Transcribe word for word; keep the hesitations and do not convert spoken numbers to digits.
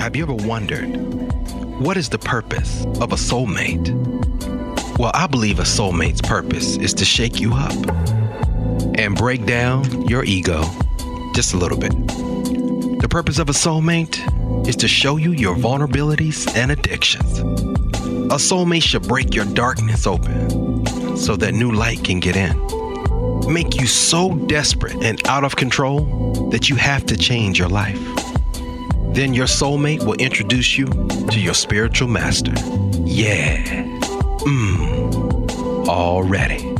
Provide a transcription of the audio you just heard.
Have you ever wondered, what is the purpose of a soulmate? Well, I believe a soulmate's purpose is to shake you up and break down your ego just a little bit. The purpose of a soulmate is to show you your vulnerabilities and addictions. A soulmate should break your darkness open so that new light can get in. Make you so desperate and out of control that you have to change your life. Then your soulmate will introduce you to your spiritual master. Yeah. Mmm. Already.